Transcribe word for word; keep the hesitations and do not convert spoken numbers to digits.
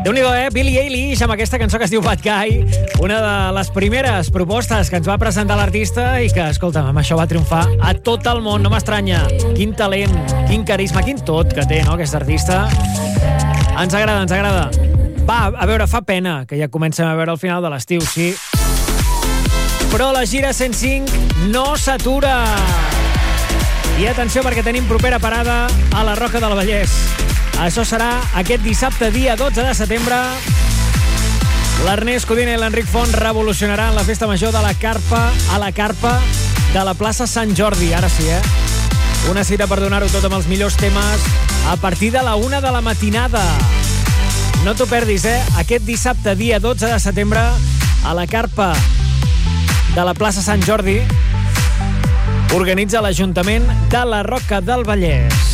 Déu-n'hi-do, eh? Billie Eilish, amb aquesta cançó que es diu Bad Guy, una de les primeres propostes que ens va presentar l'artista i que, escolta'm, amb això va triomfar a tot el món, no m'estranya. Quin talent, quin carisma, quin tot que té, no?, aquest artista. Ens agrada, ens agrada. Va, a veure, fa pena que ja comencem a veure el final de l'estiu, sí. Però la gira cent cinc no s'atura. I atenció, perquè tenim propera parada a la Roca del Vallès. Això serà aquest dissabte, dia dotze de setembre. L'Ernest Codina i l'Enric Font revolucionaran la festa major de la Carpa a la Carpa de la plaça Sant Jordi. Ara sí, eh? Una cita per donar-ho tot amb els millors temes a partir de la una de la matinada. No t'ho perdis, eh? Aquest dissabte, dia dotze de setembre, a la Carpa de la plaça Sant Jordi, organitza l'Ajuntament de la Roca del Vallès.